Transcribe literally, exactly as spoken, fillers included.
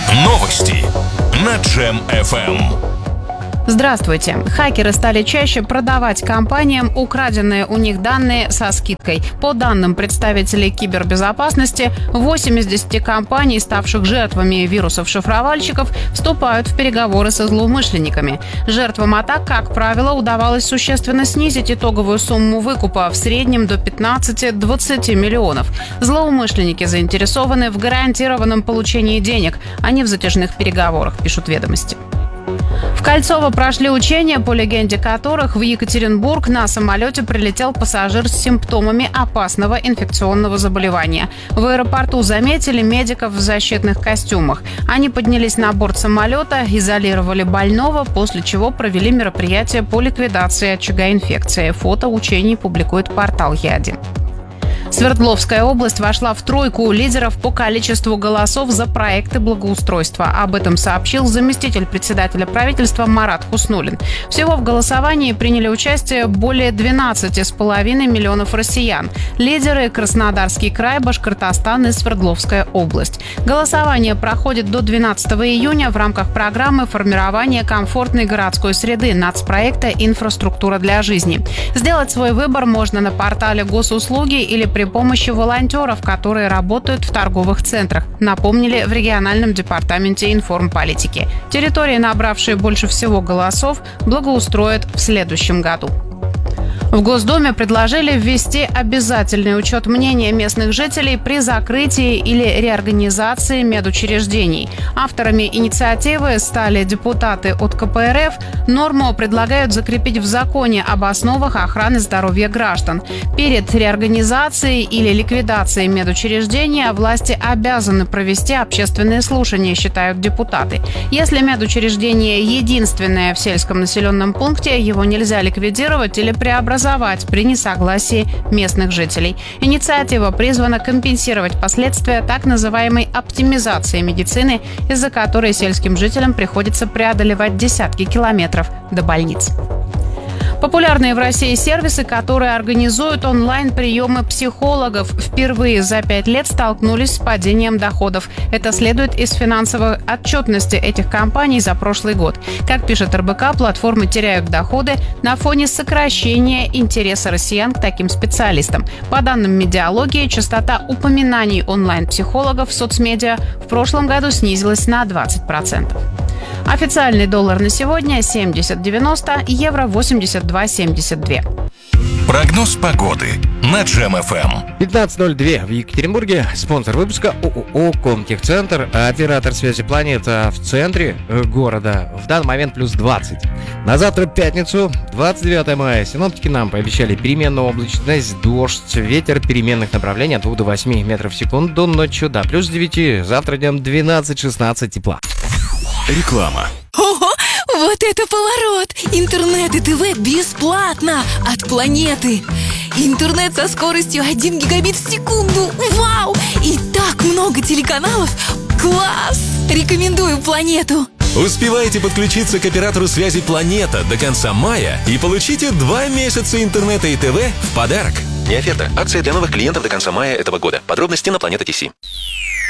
Новости на Джем эф эм. Здравствуйте. Хакеры стали чаще продавать компаниям украденные у них данные со скидкой. По данным представителей кибербезопасности, восемь из десяти компаний, ставших жертвами вирусов-шифровальщиков, вступают в переговоры со злоумышленниками. Жертвам атак, как правило, удавалось существенно снизить итоговую сумму выкупа в среднем до пятнадцати-двадцати миллионов. Злоумышленники заинтересованы в гарантированном получении денег, а не в затяжных переговорах, пишут «Ведомости». В Кольцово прошли учения, по легенде которых в Екатеринбург на самолете прилетел пассажир с симптомами опасного инфекционного заболевания. В аэропорту заметили медиков в защитных костюмах. Они поднялись на борт самолета, изолировали больного, после чего провели мероприятие по ликвидации очага инфекции. Фото учений публикует портал Яди. Свердловская область вошла в тройку лидеров по количеству голосов за проекты благоустройства. Об этом сообщил заместитель председателя правительства Марат Хуснуллин. Всего в голосовании приняли участие более двенадцати с половиной миллионов россиян. Лидеры – Краснодарский край, Башкортостан и Свердловская область. Голосование проходит до двенадцатого июня в рамках программы формирования комфортной городской среды нацпроекта «Инфраструктура для жизни». Сделать свой выбор можно на портале Госуслуги или при помощи волонтеров, которые работают в торговых центрах, напомнили в региональном департаменте информполитики. Территории, набравшие больше всего голосов, благоустроят в следующем году. В Госдуме предложили ввести обязательный учет мнения местных жителей при закрытии или реорганизации медучреждений. Авторами инициативы стали депутаты от ка пэ эр эф. Норму предлагают закрепить в законе об основах охраны здоровья граждан. Перед реорганизацией или ликвидацией медучреждения власти обязаны провести общественные слушания, считают депутаты. Если медучреждение единственное в сельском населенном пункте, его нельзя ликвидировать или преобразовать при несогласии местных жителей. Инициатива призвана компенсировать последствия так называемой оптимизации медицины, из-за которой сельским жителям приходится преодолевать десятки километров до больниц. Популярные в России сервисы, которые организуют онлайн-приемы психологов, впервые за пять лет столкнулись с падением доходов. Это следует из финансовой отчетности этих компаний за прошлый год. Как пишет эр бэ ка, платформы теряют доходы на фоне сокращения интереса россиян к таким специалистам. По данным Медиалогии, частота упоминаний онлайн-психологов в соцмедиа в прошлом году снизилась на двадцать процентов. Официальный доллар на сегодня семьдесят девяносто, евро восемьдесят два семьдесят два. Прогноз погоды на Джем эф эм. пятнадцать ноль два в Екатеринбурге. Спонсор выпуска ООО «Комтехцентр». Оператор связи «Планета» в центре города. В данный момент плюс двадцать. На завтра пятницу, двадцать девятого мая, синоптики нам пообещали переменную облачность, дождь, ветер переменных направлений от двух до восьми метров в секунду, ночью до плюс девяти. Завтра днем двенадцать-шестнадцать тепла. Реклама. Ого, вот это поворот! Интернет и ТВ бесплатно от Планеты. Интернет со скоростью один гигабит в секунду. Вау! И так много телеканалов. Класс! Рекомендую Планету. Успевайте подключиться к оператору связи «Планета» до конца мая и получите два месяца интернета и ТВ в подарок. Не оферта. Акция для новых клиентов до конца мая этого года. Подробности на планета точка ти си.